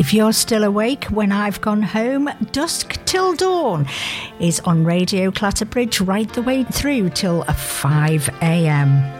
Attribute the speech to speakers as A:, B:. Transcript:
A: If you're still awake when I've gone home, Dusk Till Dawn is on Radio Clatterbridge right the way through till 5 a.m.